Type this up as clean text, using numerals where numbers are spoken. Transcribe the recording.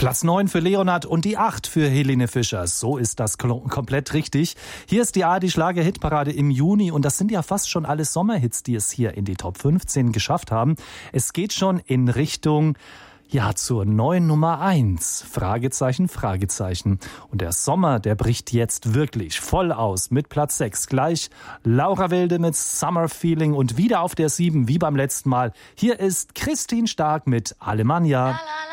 Platz 9 für Leonhard und die 8 für Helene Fischer. So ist das komplett richtig. Hier ist die ARD-Schlager-Hitparade im Juni und das sind ja fast schon alle Sommerhits, die es hier in die Top 15 geschafft haben. Es geht schon in Richtung zur neuen Nummer 1. Fragezeichen, Fragezeichen. Und der Sommer, der bricht jetzt wirklich voll aus mit Platz 6. Gleich Laura Wilde mit Summer Feeling und wieder auf der 7 wie beim letzten Mal. Hier ist Christine Stark mit Alemannia.